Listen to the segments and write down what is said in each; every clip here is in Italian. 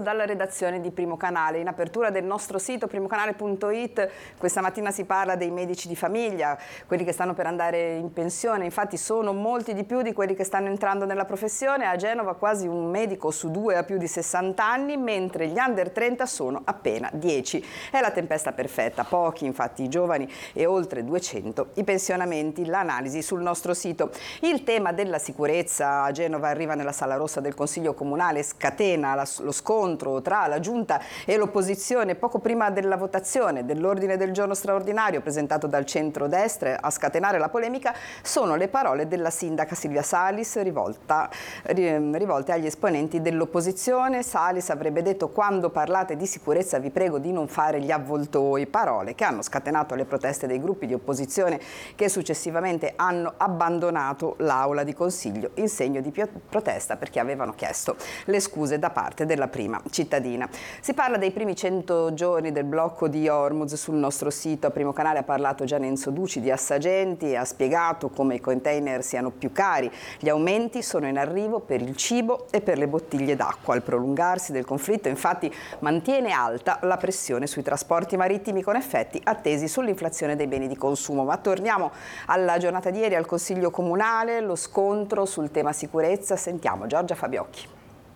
dalla redazione di Primo Canale. In apertura del nostro sito primocanale.it questa mattina si parla dei medici di famiglia, quelli che stanno per andare in pensione. Infatti sono molti di più di quelli che stanno entrando nella professione. A Genova quasi un medico su 2 ha più di 60 anni, mentre gli under 30 sono appena 10. È la tempesta perfetta, pochi infatti i giovani e oltre 200 i pensionamenti. L'analisi sul nostro sito. Il tema della sicurezza a Genova arriva nella Sala Rossa del Consiglio Comunale, scatena lo scontro tra la Giunta e l'opposizione poco prima della votazione dell'ordine del giorno straordinario presentato dal centrodestra. A scatenare la polemica sono le parole della sindaca Silvia Salis rivolte agli esponenti dell'opposizione. Salis avrebbe detto: quando parlate di sicurezza vi prego di non fare gli avvoltoi, parole che hanno scatenato le proteste dei gruppi di opposizione che successivamente hanno abbandonato l'aula di consiglio in segno di protesta perché avevano chiesto le scuse da parte della prima cittadina. Si parla dei primi 100 giorni del blocco di Hormuz sul nostro sito. A Primo Canale ha parlato Gianenzo Duci di Assagenti e ha spiegato come i container siano più cari. Gli aumenti sono in arrivo per il cibo e per le bottiglie d'acqua. Il prolungarsi del conflitto infatti mantiene alta la pressione sui trasporti marittimi con effetti attesi sull'inflazione dei beni di consumo. Ma torniamo alla giornata di ieri al Consiglio Comunale, lo scontro sul tema sicurezza. Sentiamo Giorgia Fabiocchi.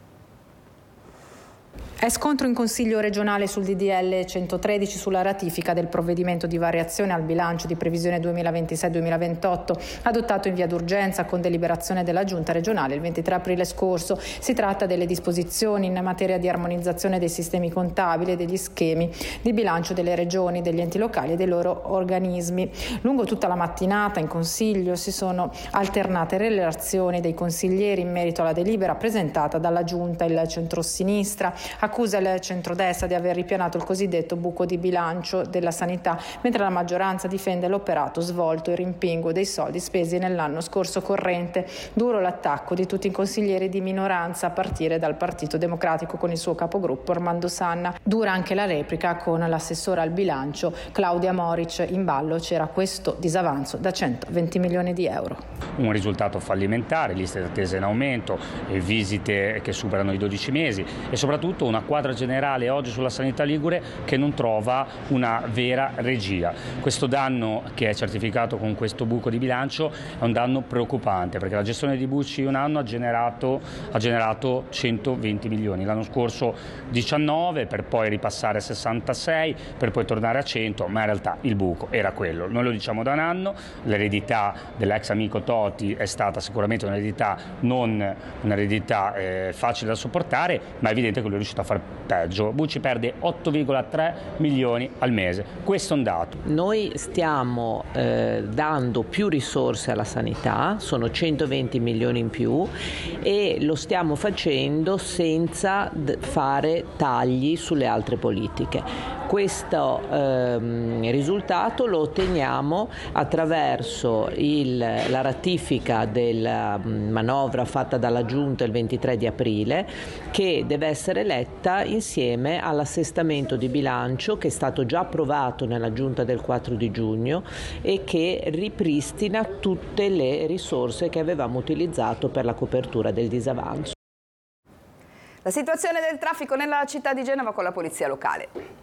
È scontro in Consiglio regionale sul DDL 113 sulla ratifica del provvedimento di variazione al bilancio di previsione 2026-2028 adottato in via d'urgenza con deliberazione della Giunta regionale il 23 aprile scorso. Si tratta delle disposizioni in materia di armonizzazione dei sistemi contabili e degli schemi di bilancio delle regioni, degli enti locali e dei loro organismi. Lungo tutta la mattinata in Consiglio si sono alternate relazioni dei consiglieri in merito alla delibera presentata dalla Giunta. Il centrosinistra accusa il centrodestra di aver ripianato il cosiddetto buco di bilancio della sanità, mentre la maggioranza difende l'operato svolto e il rimpinguo dei soldi spesi nell'anno scorso corrente. Duro l'attacco di tutti i consiglieri di minoranza a partire dal Partito Democratico con il suo capogruppo Armando Sanna. Dura anche la replica con l'assessora al bilancio Claudia Moric. In ballo c'era questo disavanzo da 120 milioni di euro. Un risultato fallimentare, liste d'attesa in aumento, visite che superano i 12 mesi e soprattutto una quadra generale oggi sulla sanità ligure che non trova una vera regia. Questo danno che è certificato con questo buco di bilancio è un danno preoccupante perché la gestione di Bucci in un anno ha generato 120 milioni, l'anno scorso 19 per poi ripassare a 66 per poi tornare a 100, ma in realtà il buco era quello. Noi lo diciamo da un anno, l'eredità dell'ex amico Toti è stata sicuramente un'eredità non un'eredità facile da sopportare, ma è evidente che lui è riuscito a far peggio. Bucci perde 8,3 milioni al mese, questo è un dato. Noi stiamo dando più risorse alla sanità, sono 120 milioni in più e lo stiamo facendo senza fare tagli sulle altre politiche. Questo risultato lo otteniamo attraverso la ratifica della manovra fatta dalla Giunta il 23 di aprile, che deve essere letta insieme all'assestamento di bilancio che è stato già approvato nella Giunta del 4 di giugno e che ripristina tutte le risorse che avevamo utilizzato per la copertura del disavanzo. La situazione del traffico nella città di Genova con la polizia locale.